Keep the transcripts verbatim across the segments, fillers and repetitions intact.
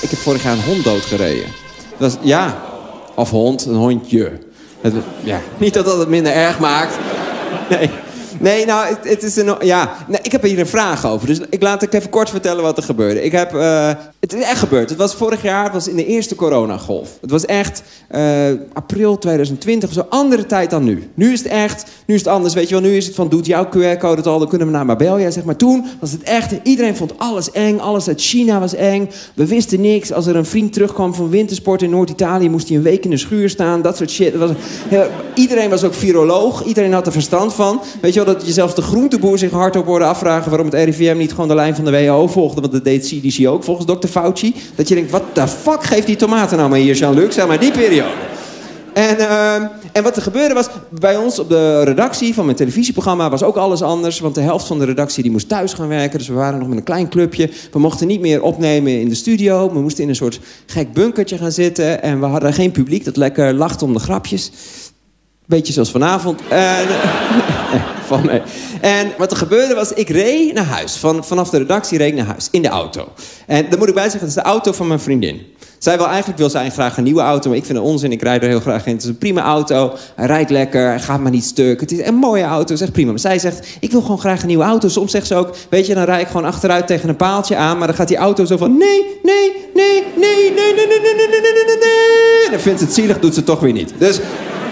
Ik heb vorig jaar een hond doodgereden. Dat was, ja, of hond, een hondje. Het, ja, niet dat dat het minder erg maakt. Nee. Nee, nou, het, het is een... Ja, nee, ik heb hier een vraag over. Dus ik laat ik even kort vertellen wat er gebeurde. Ik heb... Uh, het is echt gebeurd. Het was vorig jaar, het was in de eerste coronagolf. Het was echt uh, april tweeduizend twintig, zo andere tijd dan nu. Nu is het echt... Nu is het anders, weet je wel. Nu is het van, doet jouw Q R-code het al, dan kunnen we naar Marbella, zeg maar. Toen was het echt... Iedereen vond alles eng. Alles uit China was eng. We wisten niks. Als er een vriend terugkwam van wintersport in Noord-Italië, moest hij een week in de schuur staan. Dat soort shit. Was, heel, iedereen was ook viroloog. Iedereen had er verstand van. Weet je wel, dat je zelfs de groenteboer zich hardop hoorde afvragen waarom het R I V M niet gewoon de lijn van de W H O volgde. Want dat deed C D C ook, volgens dokter Fauci. Dat je denkt, wat de fuck geeft die tomaten nou maar hier, Jean-Luc? Zeg maar, die periode. En, uh, en wat er gebeurde was, bij ons op de redactie van mijn televisieprogramma was ook alles anders. Want de helft van de redactie die moest thuis gaan werken. Dus we waren nog met een klein clubje. We mochten niet meer opnemen in de studio. We moesten in een soort gek bunkertje gaan zitten. En we hadden geen publiek dat lekker lachte om de grapjes. Beetje zoals vanavond. En, van mij. En wat er gebeurde was, ik reed naar huis. Van, vanaf de redactie reed ik naar huis, in de auto. En dan moet ik bij zeggen, het is de auto van mijn vriendin. Zij wil eigenlijk wil zij graag een nieuwe auto, maar ik vind het onzin. Ik rijd er heel graag in. Het is een prima auto. Hij rijdt lekker, hij gaat maar niet stuk. Het is een mooie auto, dat is echt prima. Maar zij zegt, ik wil gewoon graag een nieuwe auto. Soms zegt ze ook, weet je, dan rijd ik gewoon achteruit tegen een paaltje aan. Maar dan gaat die auto zo van, nee, nee, nee, nee, nee, nee, nee, nee, nee, nee, nee, nee. En dan vindt ze het zielig, doet ze het toch weer niet. Dus...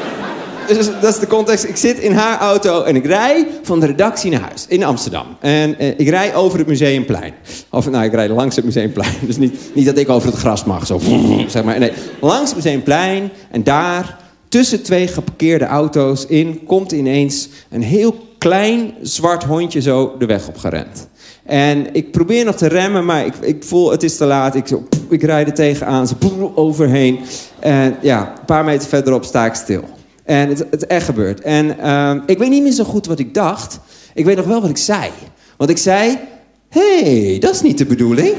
Dus dat is de context. Ik zit in haar auto en ik rij van de redactie naar huis in Amsterdam. En eh, ik rij over het Museumplein. Of nou, ik rijd langs het Museumplein. Dus niet, niet dat ik over het gras mag, zo zeg maar. Nee, langs het Museumplein en daar, tussen twee geparkeerde auto's in, komt ineens een heel klein zwart hondje zo de weg op gerend. En ik probeer nog te remmen, maar ik, ik voel het is te laat. Ik, zo, ik rijd er tegenaan, ze overheen. En ja, een paar meter verderop sta ik stil. En het, het is echt gebeurd. En uh, ik weet niet meer zo goed wat ik dacht. Ik weet nog wel wat ik zei. Want ik zei... Hé, hey, dat is niet de bedoeling.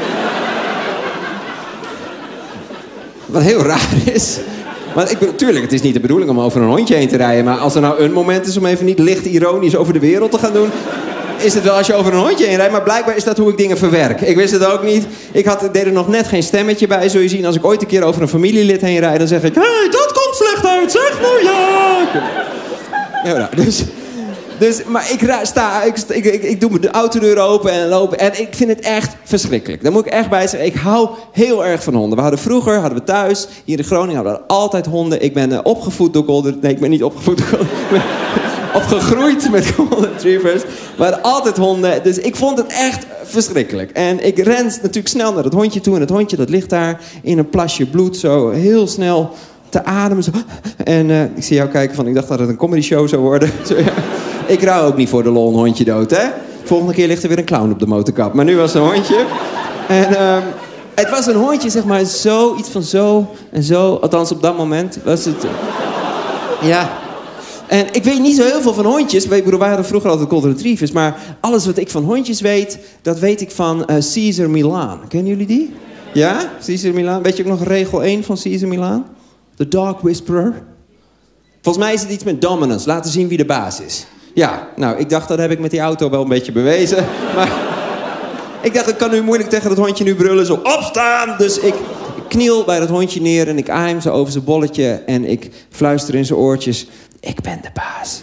Wat heel raar is. Want ik, natuurlijk, het is niet de bedoeling om over een hondje heen te rijden. Maar als er nou een moment is om even niet licht ironisch over de wereld te gaan doen... is het wel als je over een hondje heen rijdt. Maar blijkbaar is dat hoe ik dingen verwerk. Ik wist het ook niet. Ik had, deed er nog net geen stemmetje bij. Zul je zien, als ik ooit een keer over een familielid heen rijd... dan zeg ik... Hé, hey, dat komt slecht uit, zeg nou ja! Ja, nou, dus... Dus, maar ik sta, ik, ik, ik, ik doe de autodeur open en lopen. En ik vind het echt verschrikkelijk. Daar moet ik echt bij zeggen. Ik hou heel erg van honden. We hadden vroeger, hadden we thuis, hier in Groningen, hadden we altijd honden. Ik ben uh, opgevoed door Golden... Nee, ik ben niet opgevoed door Golden... opgegroeid met Golden Retrievers. We hadden altijd honden. Dus ik vond het echt verschrikkelijk. En ik ren natuurlijk snel naar het hondje toe. En het hondje dat ligt daar in een plasje bloed. Zo heel snel te ademen. Zo. En uh, ik zie jou kijken van... Ik dacht dat het een comedy show zou worden. Zo, ja. Ik rouw ook niet voor de lol een hondje dood, hè? Volgende keer ligt er weer een clown op de motorkap. Maar nu was het een hondje. En uh, het was een hondje, zeg maar, zo, iets van zo en zo. Althans, op dat moment was het... Uh, ja... En ik weet niet zo heel veel van hondjes. Ik bedoel, wij hadden vroeger altijd Golden Retrievers. Maar alles wat ik van hondjes weet, dat weet ik van uh, Cesar Millan. Kennen jullie die? Ja? Cesar Millan. Weet je ook nog regel één van Cesar Millan? The Dog Whisperer. Volgens mij is het iets met dominance. Laten zien wie de baas is. Ja, nou, ik dacht, dat heb ik met die auto wel een beetje bewezen. Maar ik dacht, ik kan nu moeilijk tegen dat hondje nu brullen. Zo, opstaan! Dus ik... Ik kniel bij dat hondje neer en ik aai hem zo over zijn bolletje. En ik fluister in zijn oortjes... Ik ben de baas.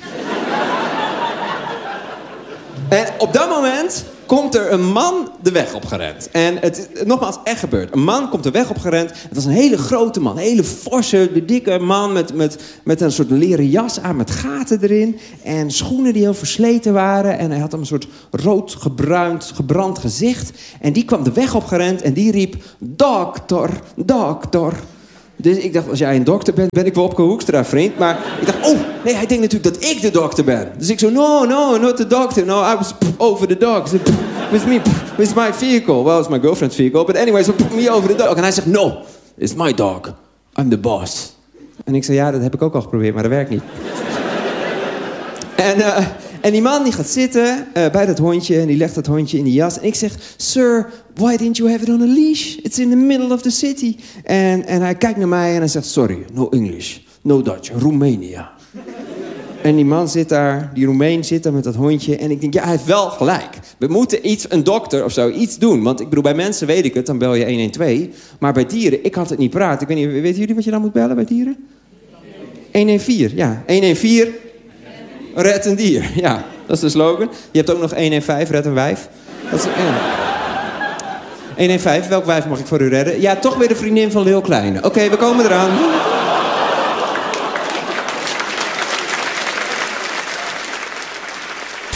En op dat moment komt er een man de weg opgerend. En het is nogmaals echt gebeurd. Een man komt de weg opgerend. Het was een hele grote man. Een hele forse, dikke man met, met, met een soort leren jas aan met gaten erin. En schoenen die heel versleten waren. En hij had een soort rood, gebruind, gebrand gezicht. En die kwam de weg opgerend en die riep... Dokter, dokter. Dus ik dacht, als jij een dokter bent, ben ik wel Wopke Hoekstra, vriend. Maar ik dacht, oh, nee, hij denkt natuurlijk dat ik de dokter ben. Dus ik zo, no, no, not the doctor. No, I was pff, over the dog. So, pff, with me, pff, with my vehicle. Well, it's my girlfriend's vehicle. But anyway, so pff, me over the dog. En hij zegt, no, it's my dog. I'm the boss. En ik zei, ja, dat heb ik ook al geprobeerd, maar dat werkt niet. en... Uh, En die man die gaat zitten uh, bij dat hondje en die legt dat hondje in die jas. En ik zeg, sir, why didn't you have it on a leash? It's in the middle of the city. En, en hij kijkt naar mij en hij zegt, sorry, no English, no Dutch, Romania. En die man zit daar, die Roemeen zit daar met dat hondje. En ik denk, ja, hij heeft wel gelijk. We moeten iets, een dokter of zo, iets doen. Want ik bedoel, bij mensen weet ik het, dan bel je een een twee. Maar bij dieren, ik had het niet paraat. Ik weet niet, weten jullie wat je dan moet bellen bij dieren? een een vier, ja. een een vier, red een dier. Ja, dat is de slogan. Je hebt ook nog een een vijf, red een wijf. Dat is, ja. een een vijf, welk wijf mag ik voor u redden? Ja, toch weer de vriendin van Lil Kleine. Oké, okay, we komen eraan.